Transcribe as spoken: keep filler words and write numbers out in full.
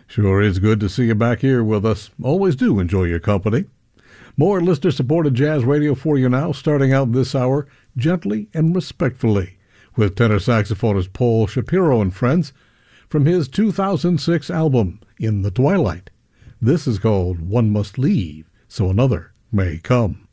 Sure is good to see you back here with us. Always do enjoy your company. More listener-supported jazz radio for you now, starting out this hour gently and respectfully with tenor saxophonist Paul Shapiro and Friends from his two thousand six album, In the Twilight. This is called One Must Leave So Another May Come.